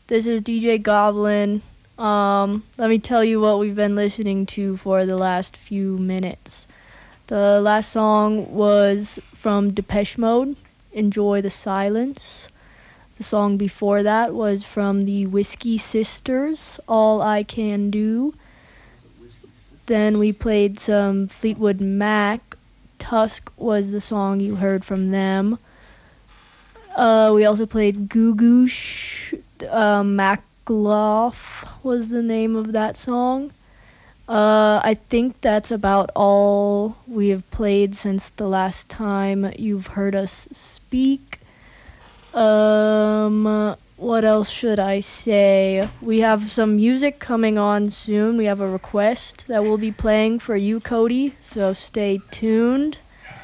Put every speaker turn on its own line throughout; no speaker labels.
This is DJ Goblin. Let me tell you what we've been listening to for the last few minutes. The last song was from Depeche Mode, Enjoy the Silence. The song before that was from the Whiskey Sisters, All I Can Do. Then we played some Fleetwood Mac. Tusk was the song you heard from them. We also played Goo Goosh. Macloff was the name of that song. I think that's about all we have played since the last time you've heard us speak. What else should I say? We have some music coming on soon. We have a request that we'll be playing for you, Cody, so stay tuned.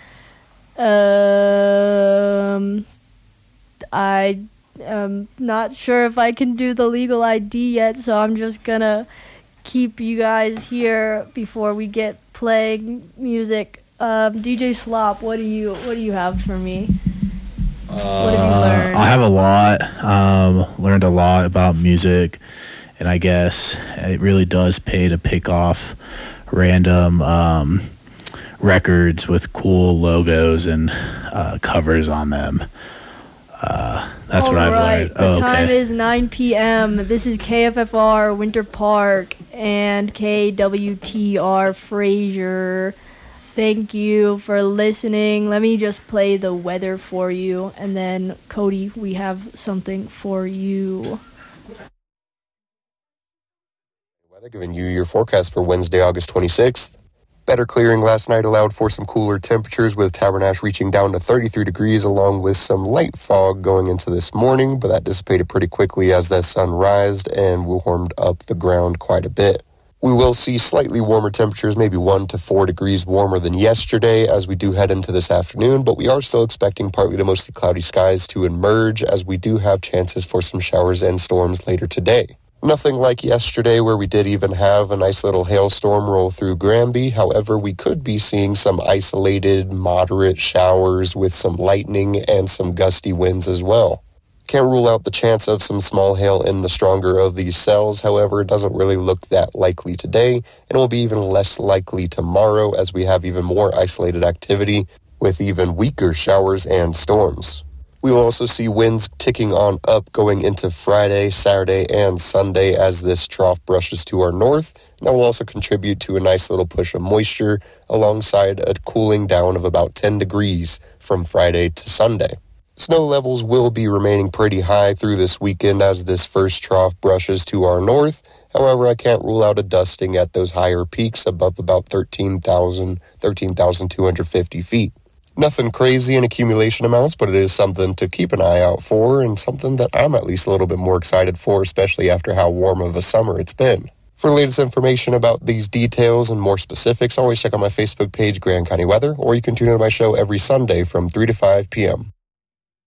I am not sure if I can do the legal ID yet, so I'm just gonna keep you guys here before we get playing music. DJ Slop, what do you have for me? What have you learned?
I have a lot. Learned a lot about music, and I guess it really does pay to pick off random records with cool logos and covers on them. That's what I've learned.
The time is 9 p.m. This is KFFR Winter Park and KWTR Fraser. Thank you for listening. Let me just play the weather for you, and then, Cody, we have something for you.
Weather giving you your forecast for Wednesday, August 26th. Better clearing last night allowed for some cooler temperatures, with Tabernash reaching down to 33 degrees along with some light fog going into this morning, but that dissipated pretty quickly as the sun rised and warmed up the ground quite a bit. We will see slightly warmer temperatures, maybe 1 to 4 degrees warmer than yesterday as we do head into this afternoon, but we are still expecting partly to mostly cloudy skies to emerge as we do have chances for some showers and storms later today. Nothing like yesterday where we did even have a nice little hailstorm roll through Granby. However, we could be seeing some isolated, moderate showers with some lightning and some gusty winds as well. Can't rule out the chance of some small hail in the stronger of these cells. However, it doesn't really look that likely today, and it will be even less likely tomorrow as we have even more isolated activity with even weaker showers and storms. We will also see winds ticking on up going into Friday, Saturday, and Sunday as this trough brushes to our north. And that will also contribute to a nice little push of moisture alongside a cooling down of about 10 degrees from Friday to Sunday. Snow levels will be remaining pretty high through this weekend as this first trough brushes to our north. However, I can't rule out a dusting at those higher peaks above about 13,250 feet. Nothing crazy in accumulation amounts, but it is something to keep an eye out for and something that I'm at least a little bit more excited for, especially after how warm of a summer it's been. For latest information about these details and more specifics, always check out my Facebook page, Grand County Weather, or you can tune in to my show every Sunday from 3 to 5 p.m.